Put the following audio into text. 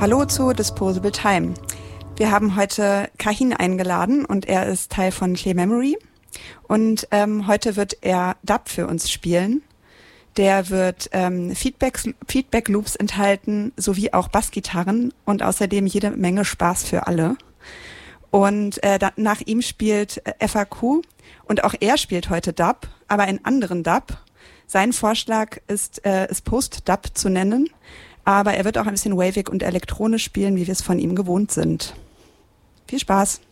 Hallo zu Disposable Time. Wir haben heute Kahin eingeladen und er ist Teil von Clear Memory. Und heute wird er Dub für uns spielen. Der wird Feedback Loops enthalten, sowie auch Bassgitarren und außerdem jede Menge Spaß für alle. Und nach ihm spielt FAQ und auch er spielt heute Dub, aber einen anderen Dub. Sein Vorschlag ist Post-Dub zu nennen, aber er wird auch ein bisschen wavig und elektronisch spielen, wie wir es von ihm gewohnt sind. Viel Spaß!